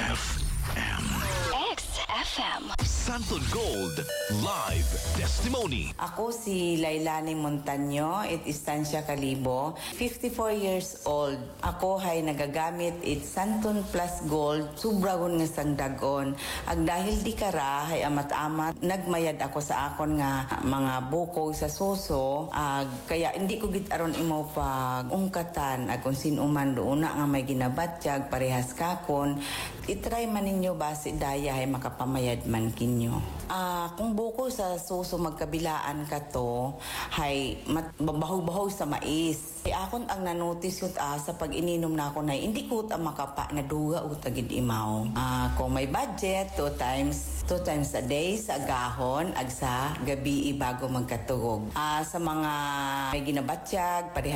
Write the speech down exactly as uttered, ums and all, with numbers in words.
F M. X F M. Santon Gold Live Testimony. Ako si Lailani Montaño, it Estancia Calibo, fifty-four years old. Ako hay nagagamit it Santon Plus Gold, subragon nga sang dagon. Ag dahil di kara hay amat-amat, nagmayad ako sa akon nga mga bukog sa suso, ag kaya hindi ko git aron imo pag ungkatan ag kung sino man doon na nga may ginabatyag parehas kakon. Itry man ninyo base daya hay makapamayad man kinyo. Ah, kung buko sa suso magkabilaan ka to, hay babaho-baho sa mais. Ay akon ang nanotice yun ah, sa pag ininom na ako na hindi ko ta makapa na duga o tagid imaw. Ah, kung may budget, two times, two times a day sa gahon, ag sa gabi bago magkatugog. Ah, sa mga may ginabatyag, pareha